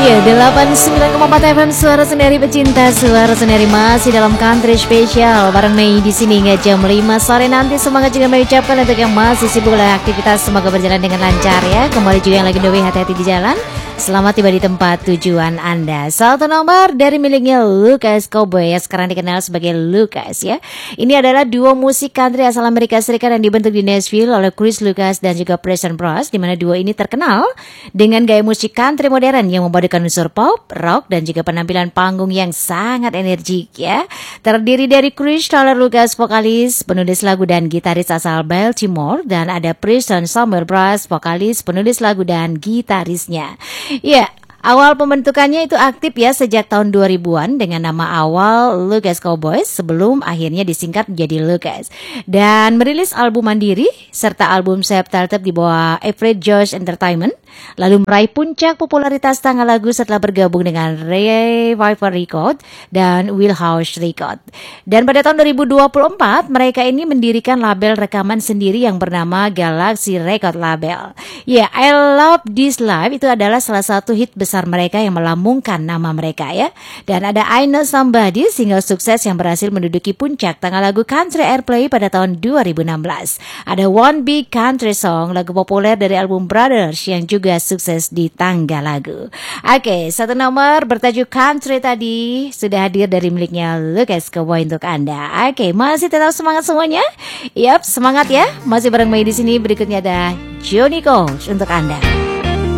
Ya, 89,4 FM Suara Sendiri Pecinta Suara Sendiri masih dalam country spesial bareng Mei di sini hingga jam 5 sore nanti. Semangat juga Mei ucapkan untuk yang masih sibuk oleh aktivitas, semoga berjalan dengan lancar ya. Kembali juga yang lagi on the way, hati-hati di jalan. Selamat tiba di tempat tujuan Anda. Satu nomor dari miliknya Lucas Cowboy yang sekarang dikenal sebagai Lucas ya. Ini adalah duo musik country asal Amerika Serikat yang dibentuk di Nashville oleh Chris Lucas dan juga Preston Bros, di mana duo ini terkenal dengan gaya musik country modern yang memadukan unsur pop, rock dan juga penampilan panggung yang sangat energik ya. Terdiri dari Chris Taylor Lucas, vokalis, penulis lagu dan gitaris asal Baltimore, dan ada Preston Samuel Bros, vokalis, penulis lagu dan gitarisnya. Ya, awal pembentukannya itu aktif ya sejak tahun 2000-an dengan nama awal Lucas Cowboys sebelum akhirnya disingkat menjadi Lucas. Dan merilis album mandiri serta album self-titled di bawah Everett George Entertainment. Lalu meraih puncak popularitas tanggal lagu setelah bergabung dengan Revival Record dan Wheelhouse Record. Dan pada tahun 2024 mereka ini mendirikan label rekaman sendiri yang bernama Galaxy Record Label. Ya, I Love This Life itu adalah salah satu hit besar mereka yang melambungkan nama mereka ya. Dan ada I Know Somebody, single sukses yang berhasil menduduki puncak tanggal lagu country airplay pada tahun 2016. Ada One Big Country Song, lagu populer dari album Brothers yang juga sukses di tangga lagu. Oke, satu nomor bertajuk Country tadi sudah hadir dari miliknya Lucas Cowboy untuk Anda. Oke, masih tetap semangat semuanya? Yap, semangat ya. Masih bareng Mei di sini. Berikutnya ada Johnny Cash untuk Anda.